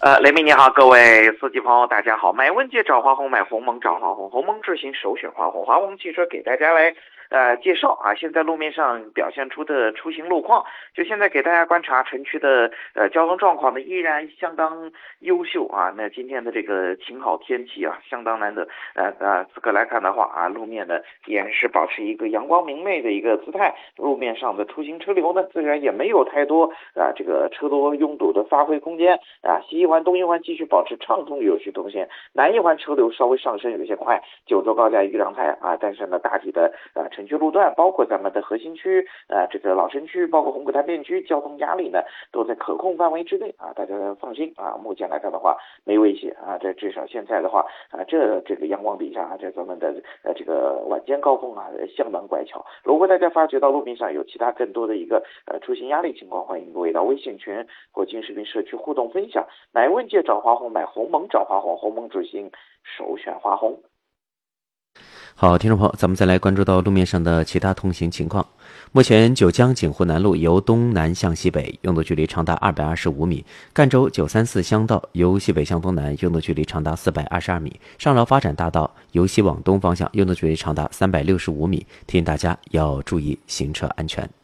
雷鸣你好，各位司机朋友大家好。买问界找华虹，买鸿蒙找华虹，鸿蒙智行首选华虹。华虹汽车给大家来介绍啊，现在路面上表现出的出行路况，就现在给大家观察城区的交通状况呢，依然相当优秀啊。那今天的这个晴好天气啊，相当难得。此刻来看的话啊，路面呢依然是保持一个阳光明媚的一个姿态，路面上的出行车流呢，自然也没有太多这个车多拥堵的发挥空间啊。西一环、东一环继续保持畅通有序通行，南一环车流稍微上升有些快，九州高架豫让台啊，但是呢大体的城区路段，包括咱们的核心区这个老城区，包括红谷潭片区，交通压力呢都在可控范围之内啊，大家放心啊。目前来看的话没威胁啊，这至少现在的话这个阳光底下啊，这咱们的这个晚间高峰啊相当乖巧。如果大家发觉到路面上有其他更多的一个出行压力情况，欢迎各位到微信群或金视频社区互动分享。买问界找华虹，买鸿蒙找华虹，鸿蒙智行首选华虹。 好，听众朋友，咱们再来关注到路面上的其他通行情况。目前九江锦湖南路由东南向西北，拥堵距离长达225米；赣州934乡道由西北向东南，拥堵距离长达422米；上饶发展大道由西往东方向，拥堵距离长达365米。提醒大家要注意行车安全。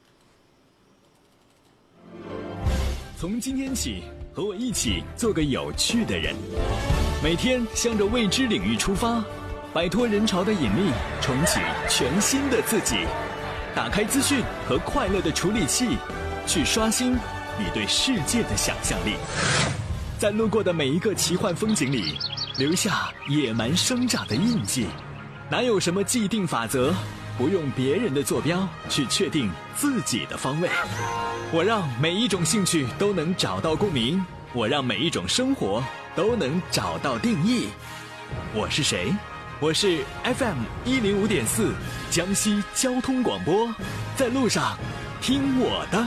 从今天起，和我一起做个有趣的人，每天向着未知领域出发，摆脱人潮的引力，重启全新的自己。打开资讯和快乐的处理器，去刷新你对世界的想象力。在路过的每一个奇幻风景里，留下野蛮生长的印记。哪有什么既定法则，不用别人的坐标去确定自己的方位。我让每一种兴趣都能找到共鸣，我让每一种生活都能找到定义。我是谁？我是 FM105.4 江西交通广播，在路上听我的。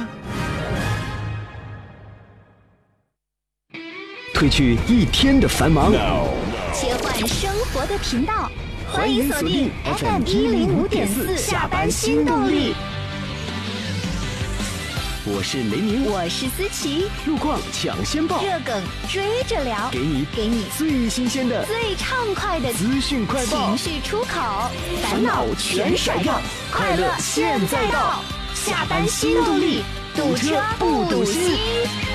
褪去一天的繁忙， 切换生活的频道， 欢迎锁定 FM105.4 下班新动力。我是雷鸣， 我是思琪， 路况抢先报， 热梗追着聊， 给你最新鲜的、 最畅快的资讯快报， 情绪出口，烦恼全甩掉，快乐现在到，下班新动力，堵车不堵心。